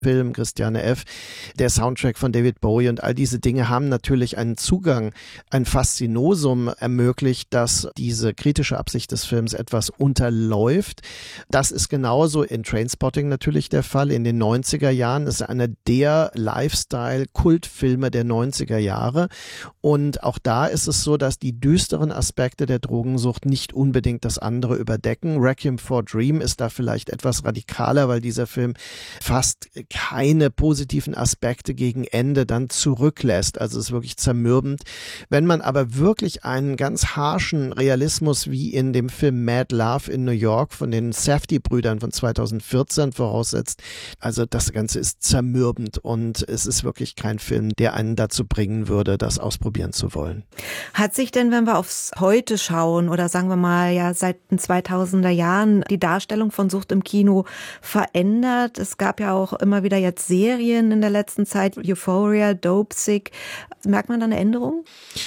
Film, Christiane F., der Soundtrack von David Bowie und all diese Dinge haben natürlich einen Zugang, ein Faszinosum ermöglicht, dass diese kritische Absicht des Films etwas unterläuft. Das ist genauso in Trainspotting natürlich der Fall. In den 90er Jahren ist einer der Lifestyle-Kultfilme der 90er Jahre. Und auch da ist es so, dass die düsteren Aspekte der Drogensucht nicht unbedingt das andere überdecken. Requiem for a Dream ist da vielleicht etwas radikaler, weil dieser Film fast keine positiven Aspekte gegen Ende dann zurücklässt. Also es ist wirklich zermürbend. Wenn man aber wirklich einen ganz harschen Realismus wie in dem Film Mad Love in New York von den Safdie-Brüdern von 2014 voraussetzt, also das Ganze ist zermürbend und es ist wirklich kein Film, der einen dazu bringen würde, das ausprobieren zu wollen. Hat sich denn, wenn wir aufs Heute schauen oder sagen wir mal ja seit den 2000er Jahren die Darstellung von Sucht im Kino verändert? Es gab ja auch immer wieder jetzt Serien in der letzten Zeit, Euphoria, Dopesick. Merkt man da eine Änderung?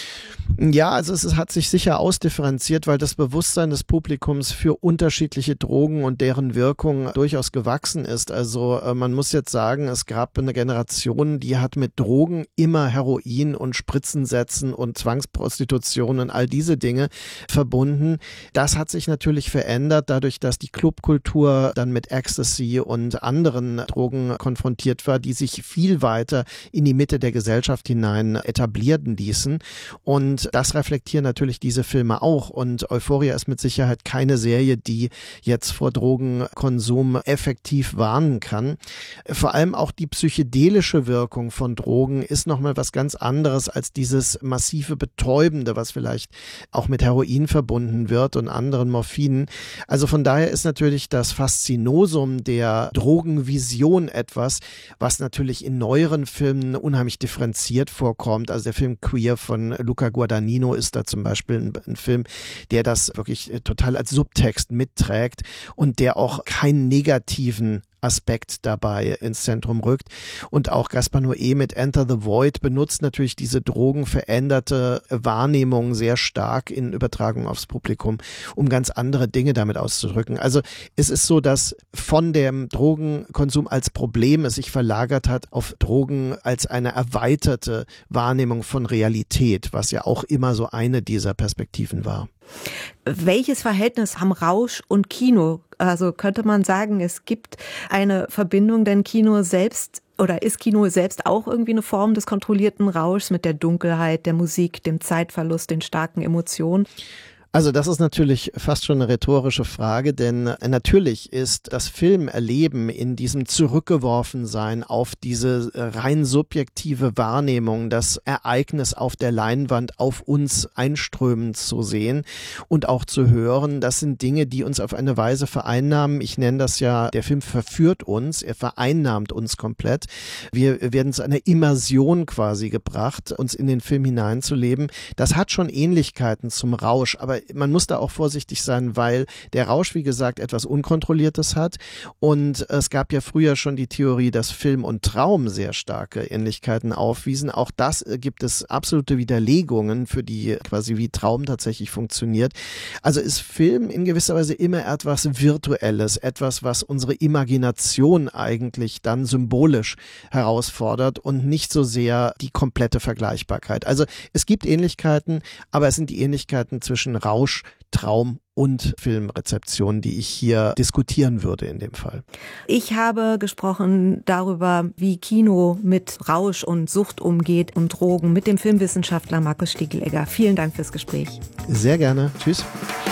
Ja, also es hat sich sicher ausdifferenziert, weil das Bewusstsein des Publikums für unterschiedliche Drogen und deren Wirkung durchaus gewachsen ist. Also man muss jetzt sagen, es gab eine Generation, die hat mit Drogen immer Heroin und Spritzensetzen und Zwangsprostitution und all diese Dinge verbunden. Das hat sich natürlich verändert, dadurch, dass die Clubkultur dann mit Ecstasy und anderen Drogen konfrontiert war, die sich viel weiter in die Mitte der Gesellschaft hinein etablierten ließen. Und das reflektieren natürlich diese Filme auch. Und Euphoria ist mit Sicherheit keine Serie, die jetzt vor Drogenkonsum effektiv warnen kann. Vor allem auch die psychedelische Wirkung von Drogen ist nochmal was ganz anderes als dieses massive Betäubende, was vielleicht auch mit Heroin verbunden wird und anderen Morphinen. Also von daher ist natürlich das Faszinosum der Drogenvision etwas, was natürlich in neueren Filmen unheimlich differenziert vorkommt. Also der Film Queer von Luca Guadagnino ist da zum Beispiel ein Film, der das wirklich total als Subtext mitträgt und der auch keinen negativen Aspekt dabei ins Zentrum rückt. Und auch Gaspar Noé mit Enter the Void benutzt natürlich diese drogenveränderte Wahrnehmung sehr stark in Übertragung aufs Publikum, um ganz andere Dinge damit auszudrücken. Also es ist so, dass von dem Drogenkonsum als Problem es sich verlagert hat auf Drogen als eine erweiterte Wahrnehmung von Realität, was ja auch immer so eine dieser Perspektiven war. Welches Verhältnis haben Rausch und Kino? Also könnte man sagen, es gibt eine Verbindung, denn Kino selbst oder ist Kino selbst auch irgendwie eine Form des kontrollierten Rauschs mit der Dunkelheit, der Musik, dem Zeitverlust, den starken Emotionen? Also das ist natürlich fast schon eine rhetorische Frage, denn natürlich ist das Filmerleben in diesem Zurückgeworfensein auf diese rein subjektive Wahrnehmung, das Ereignis auf der Leinwand auf uns einströmend zu sehen und auch zu hören, das sind Dinge, die uns auf eine Weise vereinnahmen. Ich nenne das ja, der Film verführt uns, er vereinnahmt uns komplett. Wir werden zu einer Immersion quasi gebracht, uns in den Film hineinzuleben. Das hat schon Ähnlichkeiten zum Rausch, aber man muss da auch vorsichtig sein, weil der Rausch, wie gesagt, etwas Unkontrolliertes hat und es gab ja früher schon die Theorie, dass Film und Traum sehr starke Ähnlichkeiten aufwiesen. Auch das gibt es absolute Widerlegungen für die quasi wie Traum tatsächlich funktioniert. Also ist Film in gewisser Weise immer etwas Virtuelles, etwas, was unsere Imagination eigentlich dann symbolisch herausfordert und nicht so sehr die komplette Vergleichbarkeit. Also es gibt Ähnlichkeiten, aber es sind die Ähnlichkeiten zwischen Rausch, Traum und Filmrezeption, die ich hier diskutieren würde in dem Fall. Ich habe gesprochen darüber, wie Kino mit Rausch und Sucht umgeht und Drogen mit dem Filmwissenschaftler Markus Stiegelegger. Vielen Dank fürs Gespräch. Sehr gerne. Tschüss.